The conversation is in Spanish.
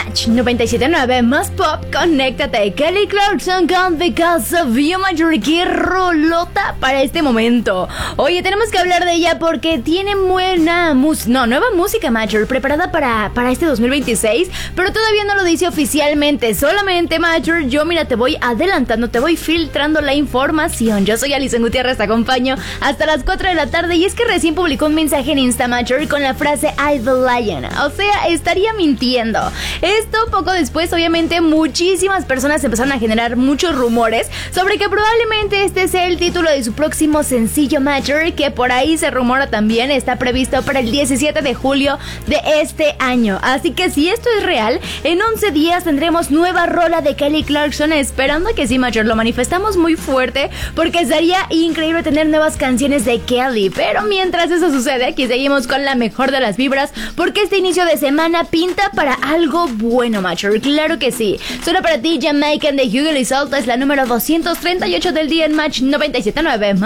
Match 97.9 más pop, conéctate. Kelly Clarkson con Because of You, Marjorie. Qué rolota para este momento. Oye, tenemos que hablar de ella porque tiene nueva música, Marjorie, preparada para este 2026, pero todavía no lo dice oficialmente. Solamente, Marjorie, yo mira, te voy adelantando, te voy filtrando la información. Yo soy Alison Gutiérrez, te acompaño hasta las 4 de la tarde y es que recién publicó un mensaje en Insta, Marjorie, con la frase I the Lion. O sea, estaría mintiendo. Esto poco después, obviamente, muchísimas personas empezaron a generar muchos rumores sobre que probablemente este sea el título de su próximo sencillo, Marjorie, que por ahí se rumora también está previsto para el 17 de julio de este año. Así que si esto es real, en 11 días tendremos nueva rola de Kelly Clarkson, esperando que sí, Marjorie, lo manifestamos muy fuerte porque estaría increíble tener nuevas canciones de Kelly. Pero mientras eso sucede, aquí seguimos con la mejor de las vibras porque este inicio de semana pinta para algo bueno, Marjorie, claro que sí. Suena para ti Jamaican de Hugo y Salta, es la número 238 del día en Match 97.9.